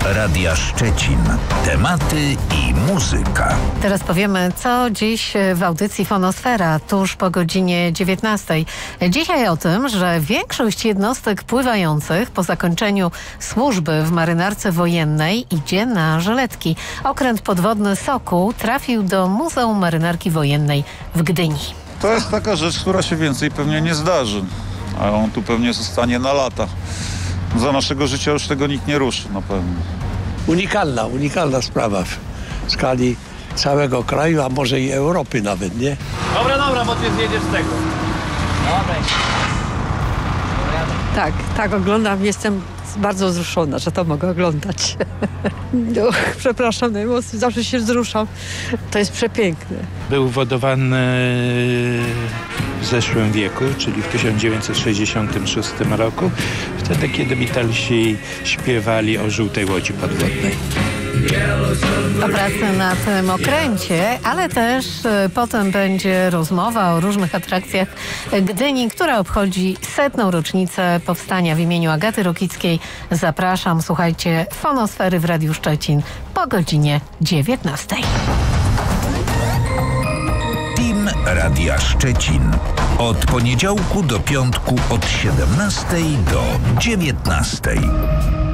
Radia Szczecin. Tematy i muzyka. Teraz powiemy, co dziś w audycji Fonosfera tuż po godzinie 19. Dzisiaj o tym, że większość jednostek pływających po zakończeniu służby w marynarce wojennej idzie na żyletki. Okręt podwodny Sokół trafił do Muzeum Marynarki Wojennej w Gdyni. To jest taka rzecz, która się więcej pewnie nie zdarzy, a on tu pewnie zostanie na lata. Za naszego życia już tego nikt nie ruszy na pewno. Unikalna sprawa w skali całego kraju, a może i Europy nawet, nie? Dobra, bo ty zjedziesz z tego. Tak, oglądam. Jestem bardzo wzruszona, że to mogę oglądać. Przepraszam najmocniej, zawsze się wzruszam. To jest przepiękne. Był wodowany w zeszłym wieku, czyli w 1966 roku, wtedy kiedy Beatlesi śpiewali o żółtej łodzi podwodnej. O pracy na tym okręcie, ale też potem będzie rozmowa o różnych atrakcjach Gdyni, która obchodzi 100. rocznicę powstania. W imieniu Agaty Rokickiej zapraszam. Słuchajcie Fonosfery w Radiu Szczecin po godzinie 19. Team Radia Szczecin. Od poniedziałku do piątku od 17 do 19.